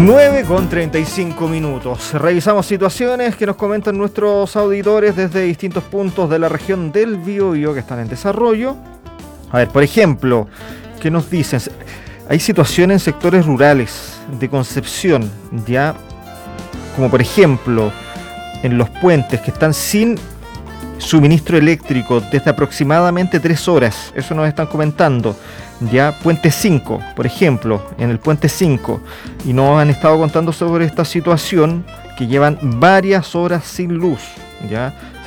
9:35. Revisamos situaciones que nos comentan nuestros auditores desde distintos puntos de la región del Biobío que están en desarrollo. A ver, por ejemplo, ¿qué nos dicen? Hay situaciones en sectores rurales de Concepción, ya, como por ejemplo en los puentes que están sin suministro eléctrico desde aproximadamente 3 horas. Eso nos están comentando. Ya, Puente 5, por ejemplo, en el Puente 5, y nos han estado contando sobre esta situación que llevan varias horas sin luz, ya,